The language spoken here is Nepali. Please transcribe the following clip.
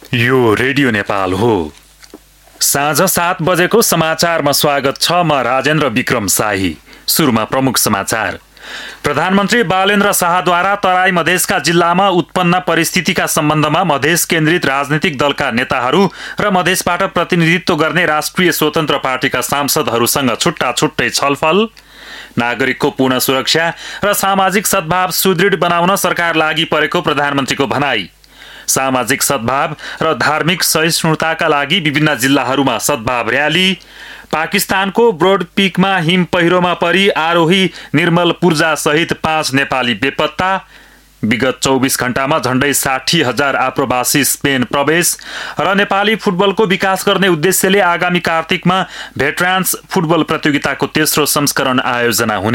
यो रेडियो नेपाल हो। साँझ 7 बजेको समाचारमा स्वागत छ। म राजेन्द्र विक्रम शाही। सुरुमा प्रमुख समाचार। प्रधानमन्त्री बालेन्द्र शाहद्वारा तराई मधेसका जिल्लामा उत्पन्न परिस्थितिका सम्बन्धमा मधेस केन्द्रित राजनीतिक दलका नेताहरू र मधेसबाट प्रतिनिधित्व गर्ने राष्ट्रिय स्वतन्त्र पार्टीका सांसदहरूसँग छुट्टा छुट्टै छलफल। नागरिकको पूर्ण सुरक्षा र सामाजिक सद्भाव सुदृढ बनाउन सरकार लागि परेको प्रधानमन्त्रीको भनाई। सामाजिक सद्भाव र धार्मिक सहिष्णुताका लागि विभिन्न जिल्लाहरूमा सद्भाव र्याली। पाकिस्तानको ब्रोडपिकमा हिम पहिरोमा परि आरोही निर्मल पूर्जा सहित 5 नेपाली बेपत्ता। विगत 24 घण्टामा झण्डै 60,000 आप्रवासी स्पेन प्रवेश। र नेपाली फुटबलको विकास गर्ने उद्देश्यले आगामी कार्तिकमा भेटरान्स फुटबल प्रतियोगिताको तेस्रो संस्करण आयोजना हुने।